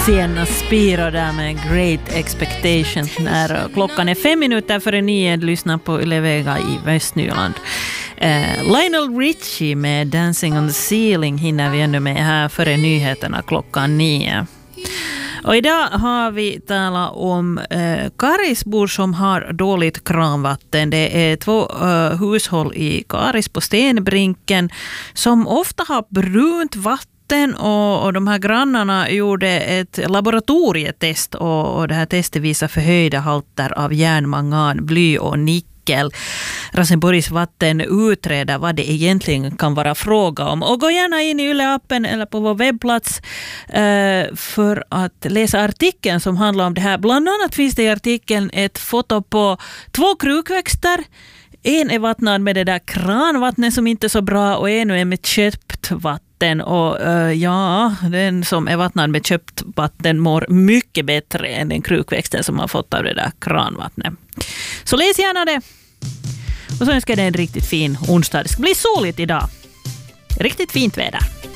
Sienna Spiro där med Great Expectations när klockan är 5 minuter före 9. Lyssna på Yle Vega i Västnyland. Lionel Richie med Dancing on the Ceiling hinner vi ännu med här före nyheterna klockan 9. Och idag har vi talat om Karisbor som har dåligt kranvatten. Det är 2 hushåll i Karis på Stenbrinken som ofta har brunt vatten. Och de här grannarna gjorde ett laboratorietest och det här testet visar förhöjda halter av järn, mangan, bly och nickel. Raseborgs vatten utreder vad det egentligen kan vara fråga om. Och gå gärna in i Yle-appen eller på vår webbplats för att läsa artikeln som handlar om det här. Bland annat finns det i artikeln ett foto på 2 krukväxter. En är vattnad med det där kranvattnet som inte är så bra och en är med köpt vatten. Och den som är vattnad med köpt vatten mår mycket bättre än den krukväxten som har fått av det där kranvattnet. Så läs gärna det. Och så önskar jag dig en riktigt fin onsdag. Det ska bli soligt idag. Riktigt fint väder.